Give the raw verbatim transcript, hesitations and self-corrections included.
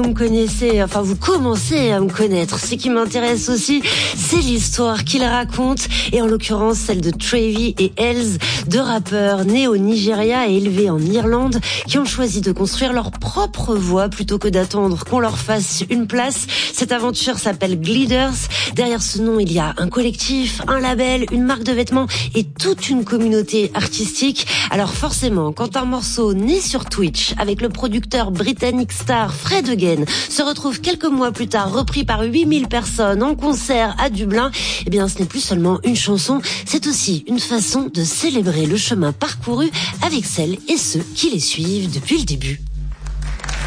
vous me connaissez, enfin vous commencez à me connaître. Ce qui m'intéresse aussi, c'est l'histoire qu'il raconte, et en l'occurrence celle de Trevi et Helz, deux rappeurs nés au Nigeria et élevés en Irlande, qui ont choisi de construire leur propre voie plutôt que d'attendre qu'on leur fasse une place. Cette aventure s'appelle Gliders. Derrière ce nom, il y a un collectif, un label, une marque de vêtements et toute une communauté artistique. Alors forcément, quand un morceau né sur Twitch avec le producteur britannique star Fred Again se retrouve quelques mois plus tard repris par huit mille personnes en concert à Dublin, eh bien ce n'est plus seulement une chanson, c'est aussi une façon de célébrer le chemin parcouru avec celles et ceux qui les suivent depuis le début.